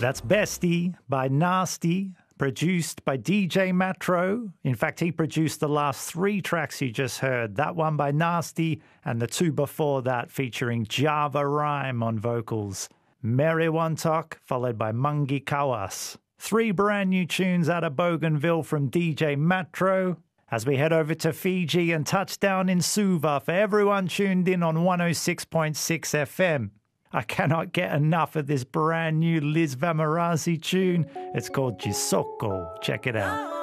That's Bestie by Nasty, produced by DJ Matro. In fact, he produced the last 3 tracks you just heard. That one by Nasty and the 2 before that featuring Java Rhyme on vocals. Mary Wantok, followed by Mungi Kawas. 3 brand new tunes out of Bougainville from DJ Matro. As we head over to Fiji and touch down in Suva for everyone tuned in on 106.6 FM. I cannot get enough of this brand new Liz Vamarazi tune. It's called Jisoko. Check it out.